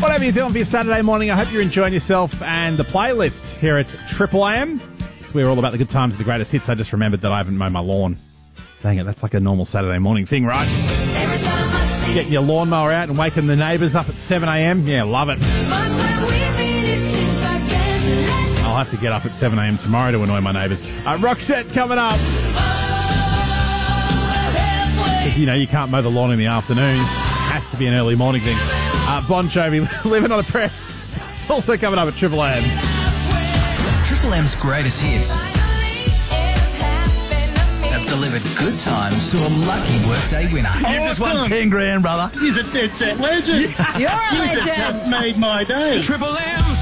Whatever you're doing for your Saturday morning, I hope you're enjoying yourself and the playlist here at Triple AM. We're all about the good times and the greatest hits. I just remembered that I haven't mowed my lawn. Dang it, that's like a normal Saturday morning thing, right? Getting your lawnmower out and waking the neighbours up at 7 a.m. Yeah, love it. I'll have to get up at 7 a.m. tomorrow to annoy my neighbours. Roxette coming up. You know, you can't mow the lawn in the afternoons. Has to be an early morning thing. Bon Jovi, Living on a Prayer. It's also coming up at Triple M. Triple M's greatest hits have delivered good times to a lucky workday winner. You've just won 10 grand, brother. He's a dead set legend. You're a legend. Just made my day. Triple M's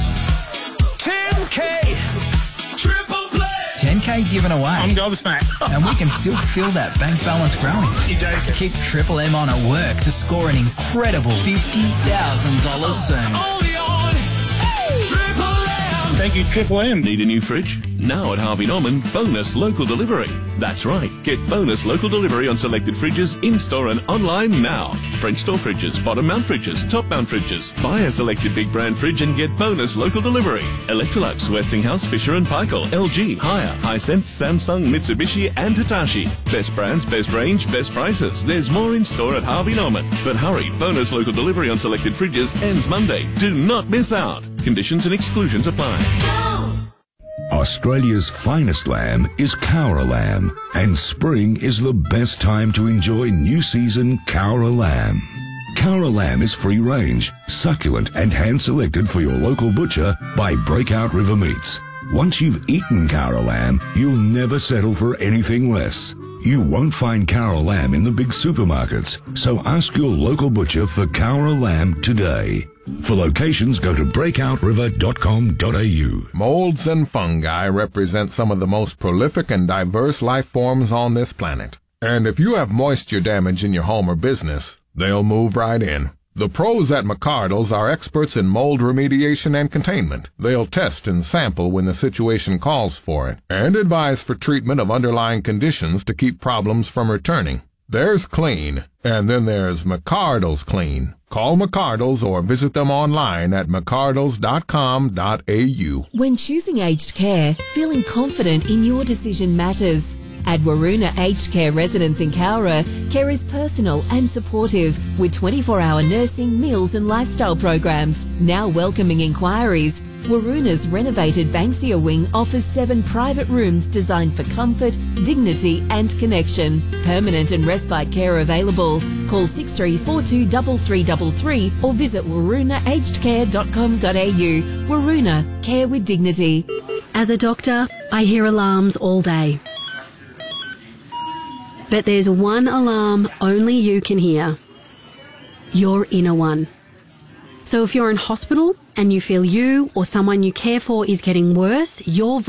10K Triple Play. 10K given away. I'm gobsmacked. And we can still feel that bank balance growing. You joking? Keep Triple M on at work to score an incredible $50,000 soon. Only on Triple M. Thank you, Triple M. Need a new fridge? Now at Harvey Norman, bonus local delivery. That's right, get bonus local delivery on selected fridges in-store and online now. French door fridges, bottom mount fridges, top mount fridges. Buy a selected big brand fridge and get bonus local delivery. Electrolux, Westinghouse, Fisher & Paykel, LG, Haier, Hisense, Samsung, Mitsubishi and Hitachi. Best brands, best range, best prices. There's more in store at Harvey Norman. But hurry, bonus local delivery on selected fridges ends Monday. Do not miss out. Conditions and exclusions apply. Australia's finest lamb is Cowra lamb, and spring is the best time to enjoy new season Cowra lamb. Cowra lamb is free range, succulent and hand-selected for your local butcher by Breakout River Meats. Once you've eaten Cowra lamb, you'll never settle for anything less. You won't find Cowra lamb in the big supermarkets, so ask your local butcher for Cowra lamb today. For locations, go to breakoutriver.com.au. Molds and fungi represent some of the most prolific and diverse life forms on this planet. And if you have moisture damage in your home or business, they'll move right in. The pros at McCardle's are experts in mold remediation and containment. They'll test and sample when the situation calls for it, and advise for treatment of underlying conditions to keep problems from returning. There's clean, and then there's McCardle's Clean. Call McCardle's or visit them online at mccardles.com.au. When choosing aged care, feeling confident in your decision matters. At Waruna Aged Care Residence in Cowra, care is personal and supportive with 24-hour nursing, meals and lifestyle programs. Now welcoming inquiries. Waruna's renovated Banksia wing offers 7 private rooms designed for comfort, dignity and connection. Permanent and respite care available. Call 6342 3333 or visit warunaagedcare.com.au. Waruna, care with dignity. As a doctor, I hear alarms all day. But there's one alarm only you can hear. Your inner one. So if you're in hospital and you feel you or someone you care for is getting worse, your